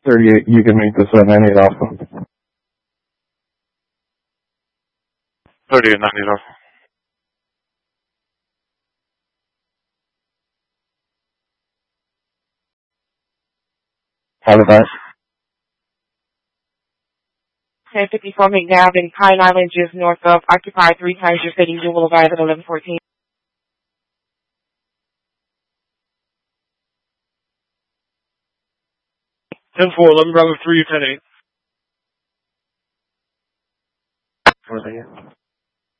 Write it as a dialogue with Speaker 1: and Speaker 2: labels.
Speaker 1: 38, you can make this 98 Alpha.
Speaker 2: 38, 98 Alpha.
Speaker 1: Halifax.
Speaker 3: 1054 McNabb in Pine Island, just north of Occupy 3 times your city. You will arrive at 1114.
Speaker 2: 10-4, 11 Bravo 3, 10-8.